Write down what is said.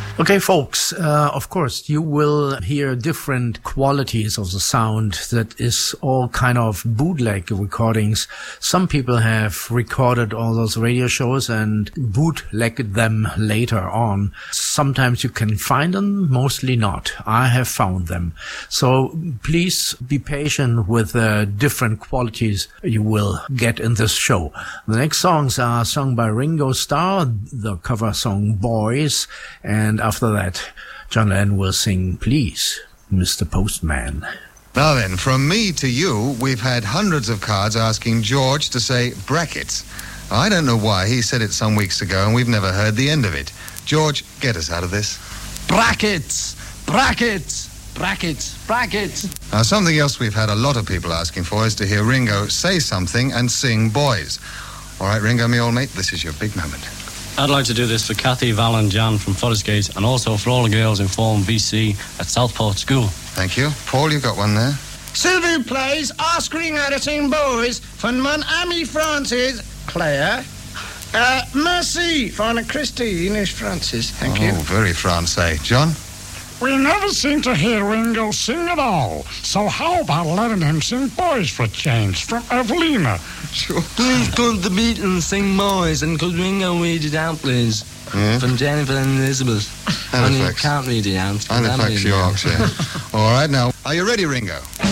Okay, folks, of course, you will hear different qualities of the sound. That is all kind of bootleg recordings. Some people have recorded all those radio shows and bootlegged them later on. Sometimes you can find them, mostly not. I have found them. So please be patient with the different qualities you will get in this show. The next songs are sung by Ringo Starr, the cover song Boys, and after that, John Lennon will sing Please, Mr. Postman. Now then, from me to you, we've had hundreds of cards asking George to say brackets. I don't know why. He said it some weeks ago and we've never heard the end of it. George, get us out of this. Brackets! Brackets! Brackets! Brackets! Now, something else we've had a lot of people asking for is to hear Ringo say something and sing Boys. All right, Ringo, me old mate, this is your big moment. I'd like to do this for Kathy, Val and Jan from Forest Gate, and also for all the girls in Form VC at Southport School. Thank you. Paul, you've got one there. Sylvie plays Ask Ringo to sing Boys for Mon Ami Francis, Claire. Merci for Christine is Francis. Thank you. Oh, very Francais. John? We never seem to hear Ringo sing at all. So how about letting him sing Boys for a change from Evelina? Sure. Please could the Beatles sing Boys and could Ringo read it out, please? Yeah. From Jennifer and Elizabeth. Halifax. And you can't read it out. Halifax, Yorkshire. All right, now, are you ready, Ringo?